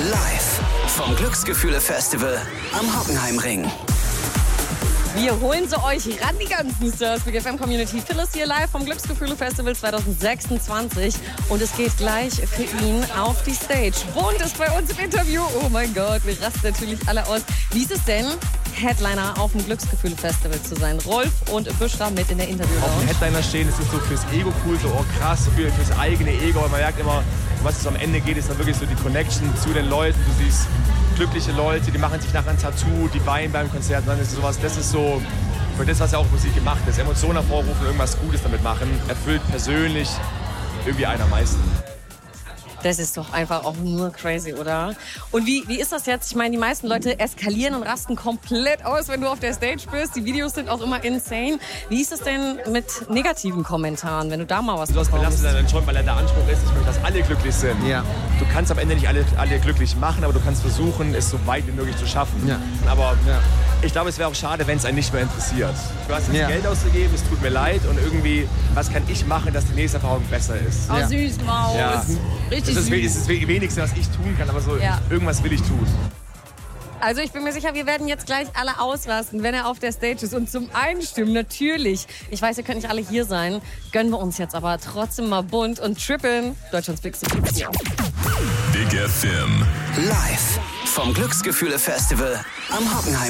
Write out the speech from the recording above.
Live vom Glücksgefühle-Festival am Hockenheimring. Wir holen sie euch ran, die ganzen Stars. Big FM Community. Phil ist hier live vom Glücksgefühle-Festival 2026. Und es geht gleich für ihn auf die Stage. Bund ist bei uns im Interview. Oh mein Gott, wir rasten natürlich alle aus. Wie ist es denn, Headliner auf dem Glücksgefühle-Festival zu sein? Rolf und Büschra mit in der Interview-Lounge. Auf dem Headliner stehen, das ist so fürs Ego cool, so oh krass, so fürs eigene Ego. Aber man merkt immer, was es am Ende geht, ist dann wirklich so die Connection zu den Leuten. Du siehst glückliche Leute, die machen sich nachher ein Tattoo, die weinen beim Konzert. Dann ist sowas, das ist so für das, was ja auch Musik gemacht ist. Emotionen hervorrufen, irgendwas Gutes damit machen, erfüllt persönlich irgendwie einen am meisten. Das ist doch einfach auch nur crazy, oder? Und wie ist das jetzt? Ich meine, die meisten Leute eskalieren und rasten komplett aus, wenn du auf der Stage bist. Die Videos sind auch immer insane. Wie ist es denn mit negativen Kommentaren, wenn du da mal was bekommst? Das belastet dann schon, weil der Anspruch ist, ich möchte, dass alle glücklich sind. Ja. Du kannst am Ende nicht alle glücklich machen, aber du kannst versuchen, es so weit wie möglich zu schaffen. Ja. Aber ich glaube, es wäre auch schade, wenn es einen nicht mehr interessiert. Du hast jetzt Geld ausgegeben, es tut mir leid und irgendwie, was kann ich machen, dass die nächste Erfahrung besser ist? Oh, süß, Maus. Ja. Richtig das ist das Wenigste, was ich tun kann, aber so irgendwas will ich tun. Also ich bin mir sicher, wir werden jetzt gleich alle ausrasten, wenn er auf der Stage ist. Und zum Einstimmen natürlich. Ich weiß, ihr könnt nicht alle hier sein. Gönnen wir uns jetzt aber trotzdem mal bunt und trippeln. Deutschlands Big City. Big FM. Live vom Glücksgefühle-Festival am Hockenheimring.